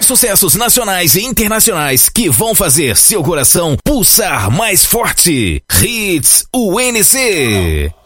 sucessos nacionais e internacionais que vão fazer seu coração pulsar mais forte. Hits UNC.